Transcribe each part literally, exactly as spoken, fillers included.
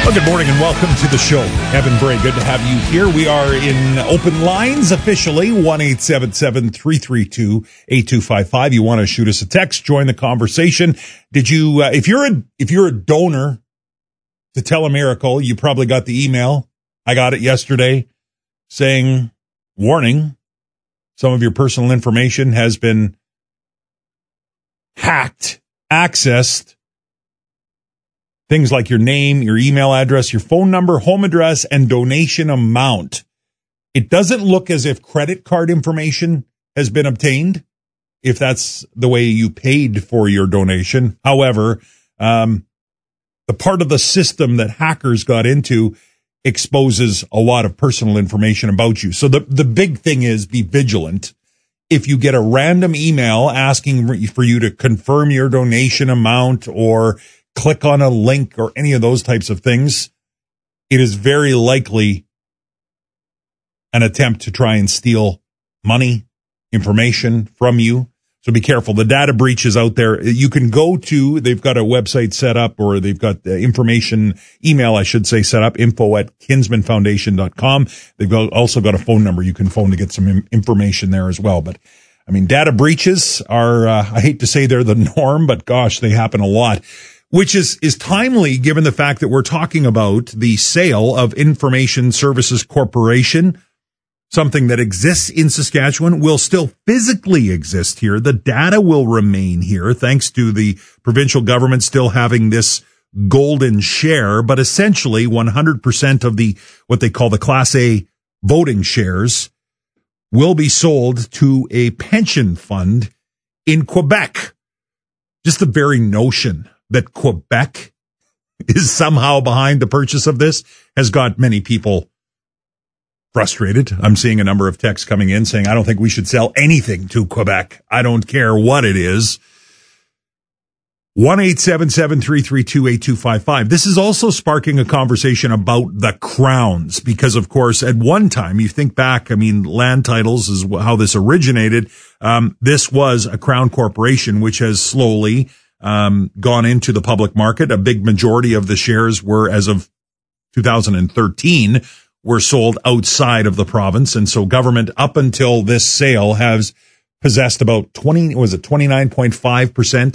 Well, good morning and welcome to the show. Kevin Bray, good to have you here. We are in open lines officially, one eight seven seven, three three two, eight two five five. You want to shoot us a text, join the conversation. Did you, uh, if you're a, if you're a donor to Telemiracle, you probably got the email. I got it yesterday saying, warning, some of your personal information has been hacked, accessed. Things like your name, your email address, your phone number, home address, and donation amount. It doesn't look as if credit card information has been obtained, if that's the way you paid for your donation. However, um, the part of the system that hackers got into exposes a lot of personal information about you. So the, the big thing is be vigilant. If you get a random email asking for you to confirm your donation amount or click on a link or any of those types of things, it is very likely an attempt to try and steal money, information from you. So be careful. The data breach is out there. You can go to, they've got a website set up, or they've got the information, email, I should say, set up, info at kinsman foundation dot com. They've got, also got a phone number you can phone to get some information there as well. But I mean, data breaches are, uh, I hate to say they're the norm, but gosh, they happen a lot. Which is, is timely given the fact that we're talking about the sale of Information Services Corporation, something that exists in Saskatchewan, will still physically exist here. The data will remain here thanks to the provincial government still having this golden share, but essentially one hundred percent of the, what they call the Class A voting shares will be sold to a pension fund in Quebec. Just the very notion that Quebec is somehow behind the purchase of this has got many people frustrated. I'm seeing a number of texts coming in saying, I don't think we should sell anything to Quebec. I don't care what it is. one eight seven seven, three three two, eight two five five. This is also sparking a conversation about the crowns because, of course, at one time, you think back, I mean, land titles is how this originated. Um, this was a crown corporation, which has slowly Um, gone into the public market. A big majority of the shares were, as of two thousand thirteen, were sold outside of the province. And so government, up until this sale, has possessed about twenty, was it twenty-nine point five percent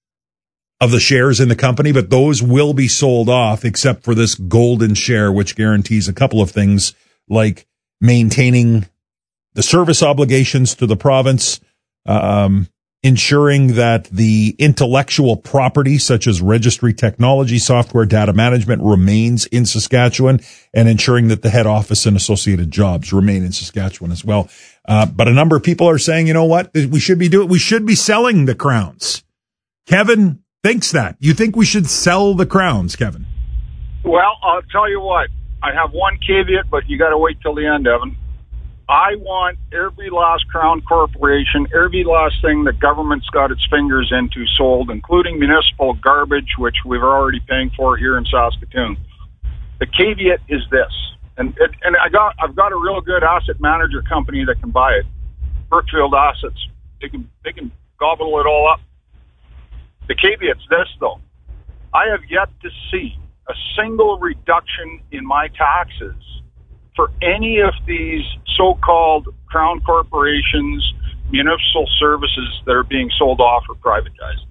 of the shares in the company, but those will be sold off except for this golden share, which guarantees a couple of things like maintaining the service obligations to the province, um, ensuring that the intellectual property, such as registry technology, software, data management, remains in Saskatchewan, and ensuring that the head office and associated jobs remain in Saskatchewan as well. Uh, but a number of people are saying, you know what, we should be doing, we should be selling the crowns. Kevin thinks that. You think we should sell the crowns, Kevin? Well, I'll tell you what, I have one caveat, but you got to wait till the end, Evan. I want every last crown corporation, every last thing the government's got its fingers into sold, including municipal garbage, which we're already paying for here in Saskatoon. The caveat is this, and it, and I got I've got a real good asset manager company that can buy it, Brookfield Assets. They can they can gobble it all up. The caveat's this though, I have yet to see a single reduction in my taxes for any of these so-called crown corporations, municipal services that are being sold off or privatized.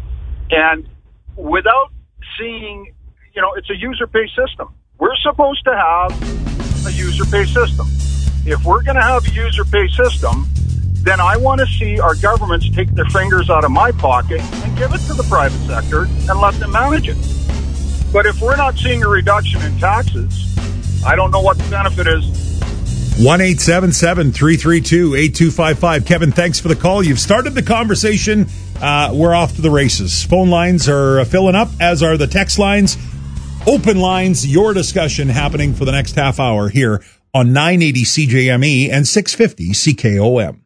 And without seeing, you know, it's a user-pay system. We're supposed to have a user-pay system. If we're going to have a user-pay system, then I want to see our governments take their fingers out of my pocket and give it to the private sector and let them manage it. But if we're not seeing a reduction in taxes, I don't know what the benefit is. one eight seven seven, three three two, eight two five five. Kevin, thanks for the call. You've started the conversation. Uh, we're off to the races. Phone lines are filling up, as are the text lines. Open lines, your discussion happening for the next half hour here on nine eighty C J M E and six fifty C K O M.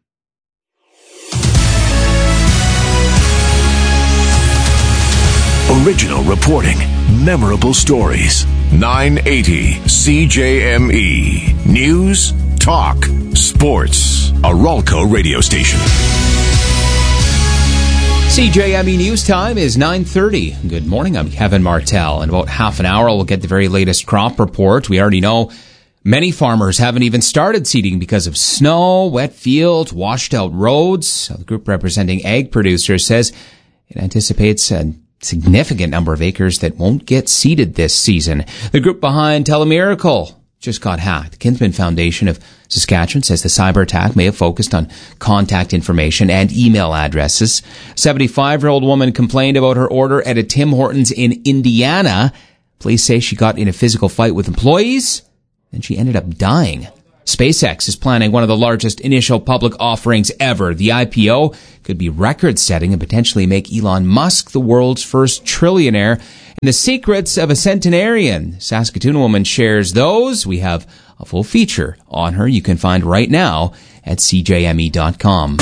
Original reporting, memorable stories. nine eighty C J M E. News, talk, sports. A Ralco radio station. C J M E News Time is nine thirty. Good morning, I'm Kevin Martell. In about half an hour, we'll get the very latest crop report. We already know many farmers haven't even started seeding because of snow, wet fields, washed out roads. The group representing ag producers says it anticipates a significant number of acres that won't get seeded this season. The group behind Telemiracle just got hacked. The Kinsman Foundation of Saskatchewan says the cyber attack may have focused on contact information and email addresses. seventy-five-year-old woman complained about her order at a Tim Hortons in Indiana. Police say she got in a physical fight with employees, and she ended up dying. SpaceX is planning one of the largest initial public offerings ever. The I P O could be record-setting and potentially make Elon Musk the world's first trillionaire. And the secrets of a centenarian. Saskatoon woman shares those. We have a full feature on her you can find right now at C J M E dot com.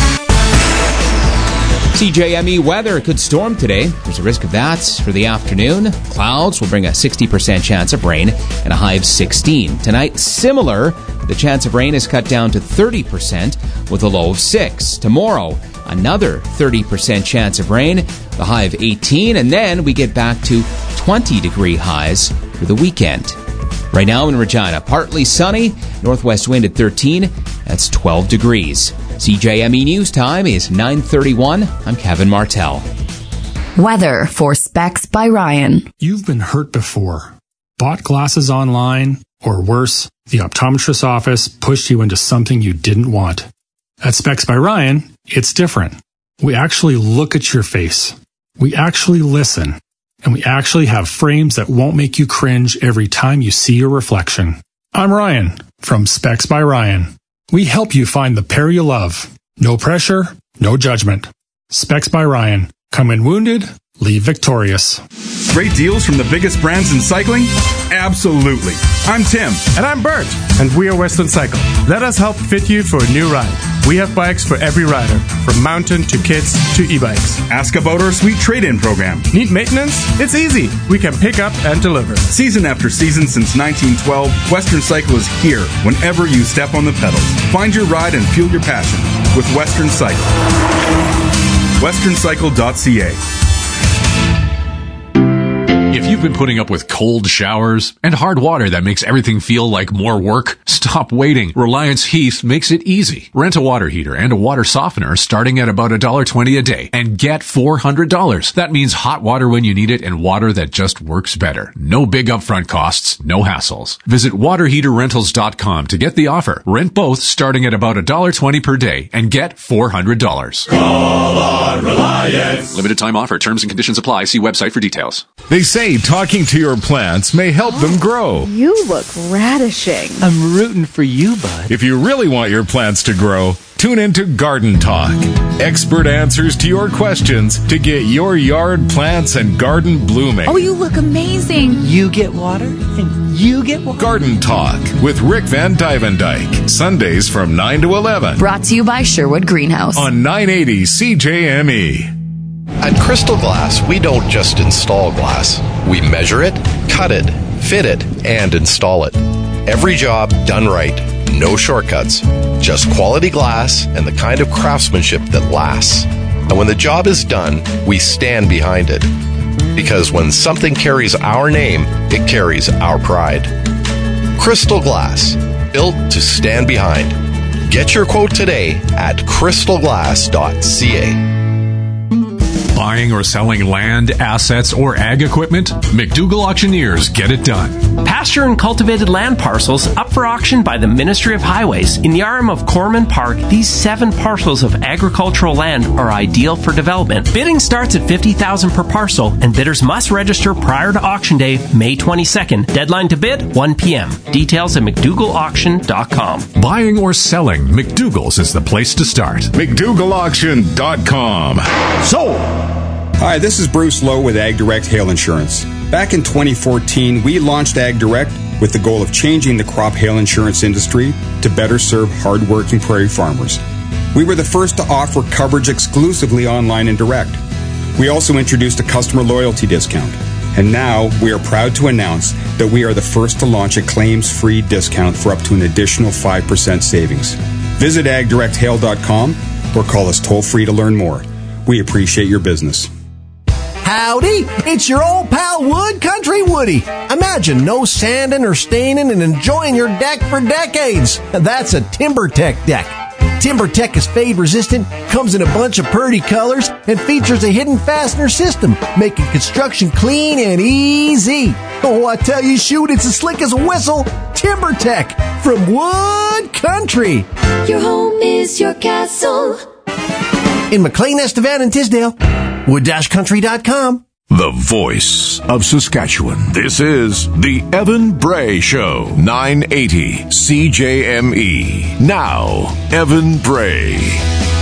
C J M E weather could storm today. There's a risk of that for the afternoon. Clouds will bring a sixty percent chance of rain and a high of sixteen. Tonight, similar. The chance of rain is cut down to thirty percent with a low of six. Tomorrow, another thirty percent chance of rain, the high of eighteen, and then we get back to twenty degree highs for the weekend. Right now in Regina, partly sunny, northwest wind at thirteen, that's twelve degrees. C J M E News Time is nine thirty-one. I'm Kevin Martell. Weather for Specs by Ryan. You've been hurt before. Bought glasses online, or worse, the optometrist's office pushed you into something you didn't want. At Specs by Ryan, it's different. We actually look at your face. We actually listen. And we actually have frames that won't make you cringe every time you see your reflection. I'm Ryan from Specs by Ryan. We help you find the pair you love. No pressure, no judgment. Specs by Ryan. Come in wounded, leave victorious. Great deals from the biggest brands in cycling? Absolutely. I'm Tim. And I'm Bert. And we are Western Cycle. Let us help fit you for a new ride. We have bikes for every rider, from mountain to kids to e-bikes. Ask about our sweet trade-in program. Need maintenance? It's easy. We can pick up and deliver. Season after season since nineteen twelve, Western Cycle is here whenever you step on the pedals. Find your ride and fuel your passion with Western Cycle. western cycle dot c a. If you've been putting up with cold showers and hard water that makes everything feel like more work, stop waiting. Reliance Heath makes it easy. Rent a water heater and a water softener starting at about one dollar twenty a day and get four hundred dollars. That means hot water when you need it and water that just works better. No big upfront costs, no hassles. Visit water heater rentals dot com to get the offer. Rent both starting at about one dollar twenty per day and get four hundred dollars. Call on Reliance. Limited time offer. Terms and conditions apply. See website for details. They say talking to your plants may help them grow. You look radishing. I'm rooting for you, bud. If you really want your plants to grow, tune into Garden Talk. Expert answers to your questions to get your yard plants and garden blooming. Oh, you look amazing. You get water and you get water. Garden Talk with Rick Van Dyke. Sundays from nine to eleven. Brought to you by Sherwood Greenhouse. On nine eighty C J M E. At Crystal Glass, we don't just install glass. We measure it, cut it, fit it, and install it. Every job done right. No shortcuts. Just quality glass and the kind of craftsmanship that lasts. And when the job is done, we stand behind it. Because when something carries our name, it carries our pride. Crystal Glass. Built to stand behind. Get your quote today at crystal glass dot c a. Buying or selling land, assets, or ag equipment? McDougall Auctioneers get it done. Pasture and cultivated land parcels up for auction by the Ministry of Highways. In the arm of Corman Park, these seven parcels of agricultural land are ideal for development. Bidding starts at fifty thousand dollars per parcel, and bidders must register prior to auction day, May twenty-second. Deadline to bid, one p.m. Details at mcdougall auction dot com. Buying or selling, McDougall's is the place to start. mcdougall auction dot com. So, hi, this is Bruce Lowe with Ag Direct Hail Insurance. Back in twenty fourteen, we launched Ag Direct with the goal of changing the crop hail insurance industry to better serve hard-working prairie farmers. We were the first to offer coverage exclusively online and direct. We also introduced a customer loyalty discount. And now we are proud to announce that we are the first to launch a claims-free discount for up to an additional five percent savings. Visit ag direct hail dot com or call us toll-free to learn more. We appreciate your business. Howdy, it's your old pal Wood Country Woody. Imagine no sanding or staining and enjoying your deck for decades. That's a TimberTech deck. TimberTech is fade resistant, comes in a bunch of pretty colors, and features a hidden fastener system, making construction clean and easy. Oh, I tell you, shoot, it's as slick as a whistle. TimberTech from Wood Country. Your home is your castle. In McLean, Estevan, and Tisdale. wood dash country dot com. The voice of Saskatchewan. This is the Evan Bray Show. nine eighty C J M E. Now, Evan Bray.